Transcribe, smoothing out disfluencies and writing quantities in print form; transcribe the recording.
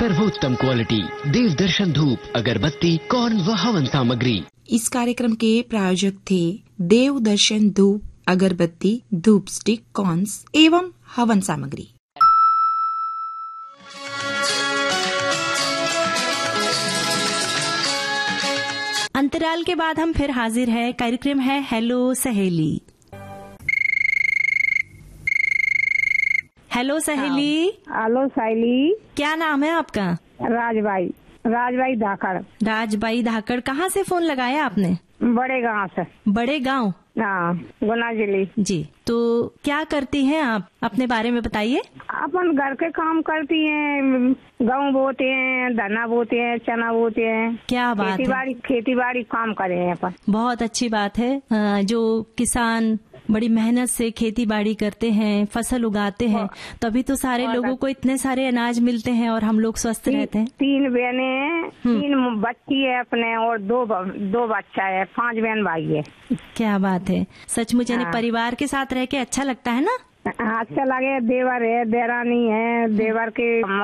सर्वोत्तम क्वालिटी देवदर्शन धूप, अगरबत्ती, कौन व हवन सामग्री। इस कार्यक्रम के प्रायोजक थे देवदर्शन धूप, अगरबत्ती, धूप स्टिक, कॉर्न्स एवं हवन सामग्री। अंतराल के बाद हम फिर हाजिर है। कार्यक्रम है हेलो सहेली। हेलो सहेली। हेलो सहेली। क्या नाम है आपका? राजबाई धाकड़। राजबाई धाकड़, कहाँ से फोन लगाया आपने? बड़े गांव से। बड़े गांव? हाँ, गुना जिले। जी, तो क्या करती हैं आप, अपने बारे में बताइए। अपन घर के काम करती हैं, गेहूँ बोते हैं, धना बोते हैं, चना बोते हैं। क्या बात है। खेती बाड़ी काम करे हैं अपन। बहुत अच्छी बात है। जो किसान बड़ी मेहनत से खेती बाड़ी करते हैं, फसल उगाते हैं, तभी तो सारे लोगों को इतने सारे अनाज मिलते हैं और हम लोग स्वस्थ रहते हैं। 3 बहनें हैं, 3 बच्ची है अपने और 2 बच्चा है, 5 बहन भाई है। क्या बात है, सचमुच यानी परिवार के साथ रह के अच्छा लगता है ना? अच्छा लगे। देवर है, देरानी है, देवर के